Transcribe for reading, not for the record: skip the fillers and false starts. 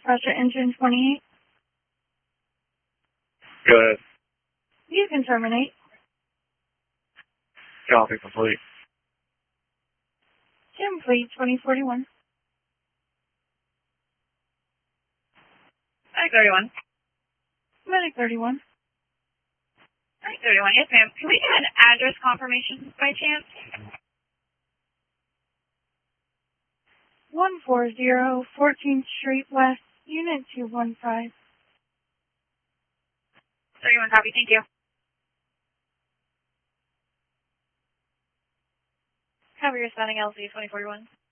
pressure engine 28. Go ahead. You can terminate. Copy complete. Complete 2041. 31. Medic 31. 31, yes ma'am. Can we get an address confirmation by chance? 140 14th Street West, Unit 215. 31, copy, thank you. Cover your sounding LZ 2041.